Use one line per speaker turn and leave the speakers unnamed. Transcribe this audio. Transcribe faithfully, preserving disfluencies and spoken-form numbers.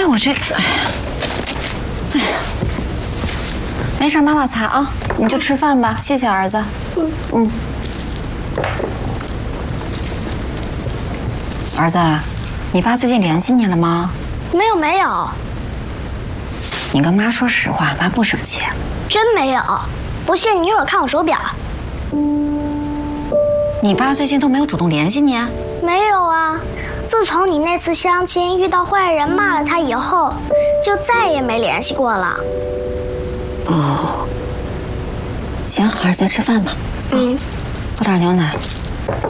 哎，我这，哎呀，哎呀，没事，妈妈擦啊，你就吃饭吧，谢谢儿子。嗯嗯。儿子，你爸最近联系你了吗？
没有没有。
你跟妈说实话，妈不生气。
真没有，不信你一会儿看我手表。
你爸最近都没有主动联系你？
没有啊，自从你那次相亲遇到坏人骂了他以后，就再也没联系过了。
哦，行，儿子吃饭吧。嗯，喝点牛奶。